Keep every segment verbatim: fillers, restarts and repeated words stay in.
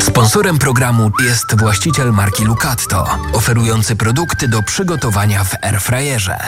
Sponsorem programu jest właściciel marki Lucatto, oferujący produkty do przygotowania w airfryerze.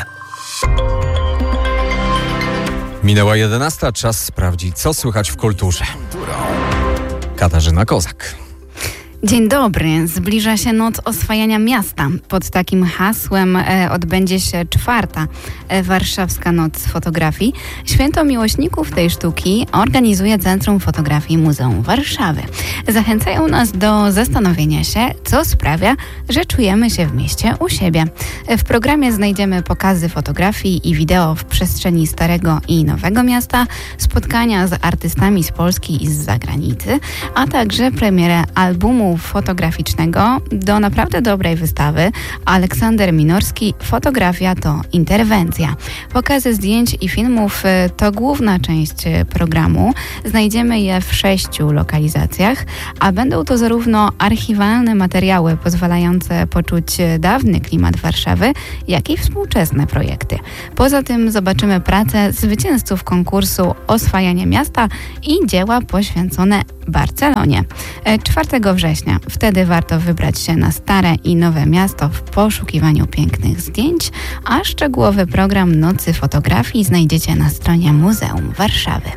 Minęła jedenasta, czas sprawdzić, co słychać w kulturze. Katarzyna Kozak. Dzień dobry. Zbliża się noc oswajania miasta. Pod takim hasłem e, odbędzie się czwarta e, Warszawska Noc Fotografii. Święto miłośników tej sztuki organizuje Centrum Fotografii Muzeum Warszawy. Zachęcają nas do zastanowienia się, co sprawia, że czujemy się w mieście u siebie. W programie znajdziemy pokazy fotografii i wideo w przestrzeni Starego i Nowego Miasta, spotkania z artystami z Polski i z zagranicy, a także premierę albumu fotograficznego do naprawdę dobrej wystawy Aleksander Minorski – Fotografia to interwencja. Pokazy zdjęć i filmów to główna część programu. Znajdziemy je w sześciu lokalizacjach, a będą to zarówno archiwalne materiały pozwalające poczuć dawny klimat Warszawy, jak i współczesne projekty. Poza tym zobaczymy pracę zwycięzców konkursu Oswajanie Miasta i dzieła poświęcone Barcelonie. czwartego września. Wtedy warto wybrać się na Stare i Nowe Miasto w poszukiwaniu pięknych zdjęć, a szczegółowy program Nocy Fotografii znajdziecie na stronie Muzeum Warszawy.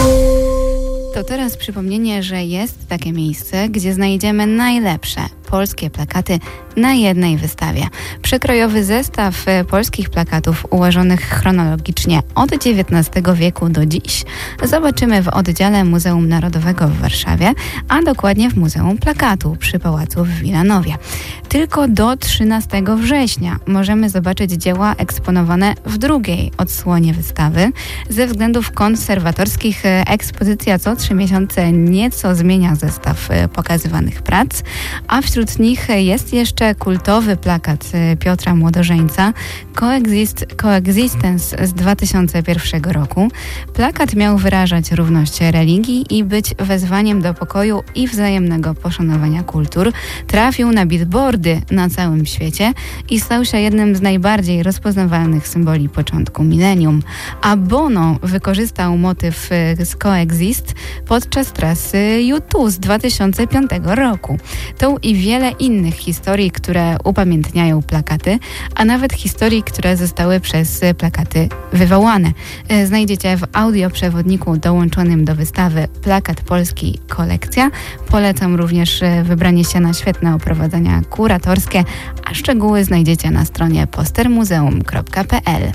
To teraz przypomnienie, że jest takie miejsce, gdzie znajdziemy najlepsze polskie plakaty na jednej wystawie. Przekrojowy zestaw polskich plakatów ułożonych chronologicznie od dziewiętnastego wieku do dziś zobaczymy w oddziale Muzeum Narodowego w Warszawie, a dokładnie w Muzeum Plakatu przy Pałacu w Wilanowie. Tylko do trzynastego września możemy zobaczyć dzieła eksponowane w drugiej odsłonie wystawy. Ze względów konserwatorskich ekspozycja co trzy miesiące nieco zmienia zestaw pokazywanych prac, a wśród nich jest jeszcze kultowy plakat Piotra Młodożeńca Coexist, Coexistence z dwa tysiące pierwszego roku. Plakat miał wyrażać równość religii i być wezwaniem do pokoju i wzajemnego poszanowania kultur. Trafił na billboardy na całym świecie i stał się jednym z najbardziej rozpoznawalnych symboli początku milenium. A Bono wykorzystał motyw z Coexist podczas trasy U dwa z dwa tysiące piątego roku. Tą i wiele innych historii, które upamiętniają plakaty, a nawet historii, które zostały przez plakaty wywołane. Znajdziecie w audioprzewodniku dołączonym do wystawy Plakat Polski Kolekcja. Polecam również wybranie się na świetne oprowadzenia kuratorskie, a szczegóły znajdziecie na stronie postermuzeum kropka p l.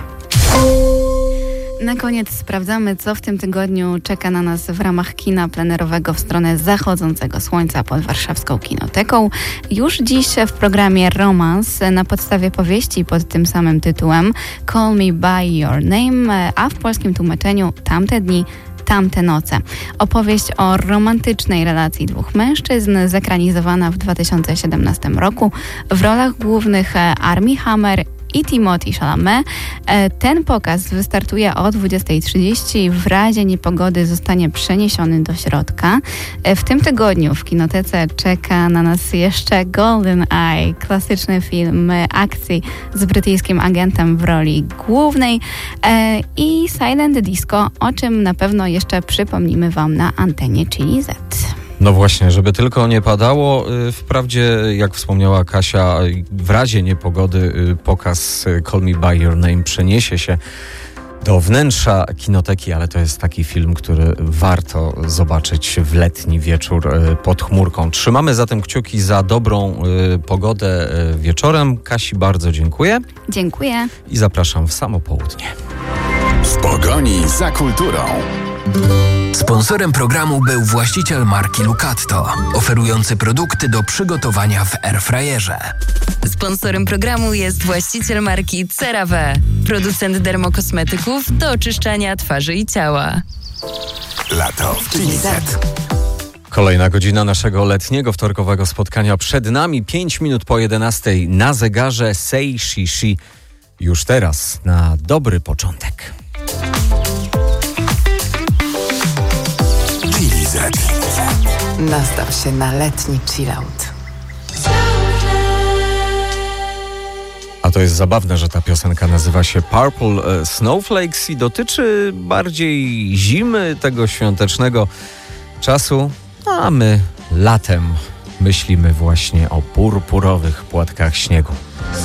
Na koniec sprawdzamy, co w tym tygodniu czeka na nas w ramach kina plenerowego w stronę zachodzącego słońca pod warszawską Kinoteką. Już dziś w programie Romans na podstawie powieści pod tym samym tytułem Call Me By Your Name, a w polskim tłumaczeniu Tamte dni, Tamte noce. Opowieść o romantycznej relacji dwóch mężczyzn, zekranizowana w dwa tysiące siedemnastym roku. W rolach głównych Armie Hammer i Timothée Chalamet. Ten pokaz wystartuje o dwudziestej trzydzieści. W razie niepogody zostanie przeniesiony do środka. W tym tygodniu w kinotece czeka na nas jeszcze Golden Eye, klasyczny film akcji z brytyjskim agentem w roli głównej i Silent Disco, o czym na pewno jeszcze przypomnimy Wam na antenie Chili Z. No właśnie, żeby tylko nie padało. Wprawdzie, jak wspomniała Kasia, w razie niepogody pokaz Call Me By Your Name przeniesie się do wnętrza kinoteki, ale to jest taki film, który warto zobaczyć w letni wieczór pod chmurką. Trzymamy zatem kciuki za dobrą pogodę wieczorem. Kasi, bardzo dziękuję. Dziękuję. I zapraszam w samo południe. W pogoni za kulturą. Sponsorem programu był właściciel marki Lucatto, oferujący produkty do przygotowania w airfryerze. Sponsorem programu jest właściciel marki CeraVe, producent dermokosmetyków do oczyszczania twarzy i ciała. Lato w Chili Z. Kolejna godzina naszego letniego wtorkowego spotkania przed nami. Pięć minut po jedenastej na zegarze Say She She. Już teraz na dobry początek. Chili Z. Nastaw się na letni chillout. A to jest zabawne, że ta piosenka nazywa się Purple Snowflakes i dotyczy bardziej zimy, tego świątecznego czasu, a my latem myślimy właśnie o purpurowych płatkach śniegu.